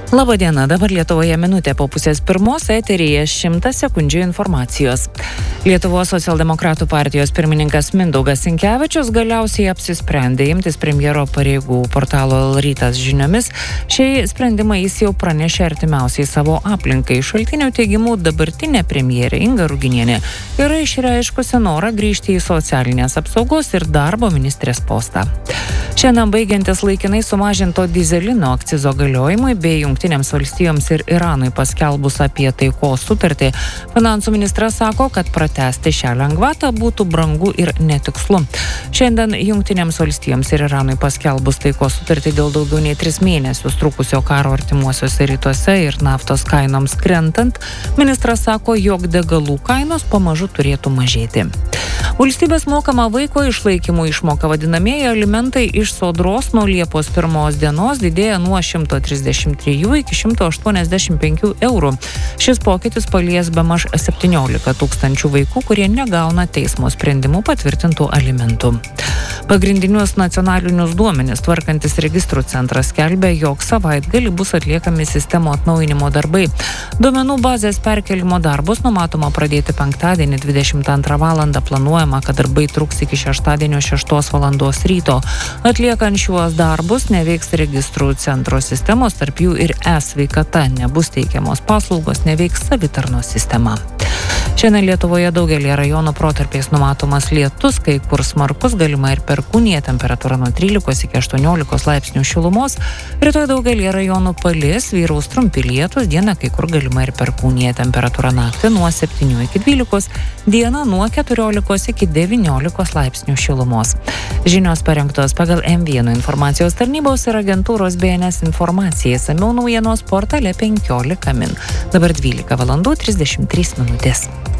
Labadiena, dabar Lietuvoje minutė po pusės pirmos, eteryje 100 sekundžių informacijos. Lietuvos socialdemokratų partijos pirmininkas Mindaugas Sinkevičius galiausiai apsisprendė imtis premjero pareigų. Portalo L-rytas žiniomis, šiai sprendimą jis jau pranešė artimiausiai savo aplinkai. Šaltinių teigimu, dabartinė premjerė Inga Ruginienė yra išreiškusi norą grįžti į socialinės apsaugos ir darbo ministrės postą. Šiandien baigiantis laikinai sumažinto dyzelino akcizo galiojimui bei Jungtinėms valstijoms ir Iranui paskelbus apie taikos sutartį, finansų ministras sako, kad pratęsti šią lengvatą būtų brangu ir netikslu. Šiandien Jungtinėms valstijoms ir Iranui paskelbus taikos sutartį dėl daugiau nei 3 mėnesius trukusio karo artimuosiuose rytuose ir naftos kainoms krentant, ministras sako, jog degalų kainos pamažu turėtų mažėti. Valstybės mokama vaiko išlaikymų išmoka, vadinamieji alimentai iš Sodros nuo Liepos 1 dienos didėja nuo 133 iki 185 eurų. Šis pokytis palies bemaž 17 tūkstančių vaikų, kurie negauna teismo sprendimų patvirtintų alimentų. Pagrindinius nacionalinius duomenis tvarkantis registrų centras skelbia, jog savaitgalį bus atliekami sistemų atnaujinimo darbai. Duomenų bazės perkelimo darbus numatoma pradėti penktadienį 22 valandą. Planuojama, kad darbai truks iki šeštadienio 6 valandos ryto. Atliekant šiuos darbus neveiks registrų centro sistemos, tarp jų ir e-sveikata, nebus teikiamos paslaugos, neveiks savitarnos sistema. Šiandien Lietuvoje daugelį rajonų protarpiais numatomas lietus, kai kur smarkus, galima ir perkūnija, temperatūra nuo 13 iki 18 laipsnių šilumos. Rytoj daugelį rajonų palis, vyraus trumpi lietus, dieną kai kur galima ir perkūnija, temperatūra naktį nuo 7 iki 12, dieną nuo 14 iki 19 laipsnių šilumos. Žinios parengtos pagal M1 informacijos tarnybos ir agentūros BNS informacijai. Samiau naujienos portale 15 min. Dabar 12 valandų 33 minutės.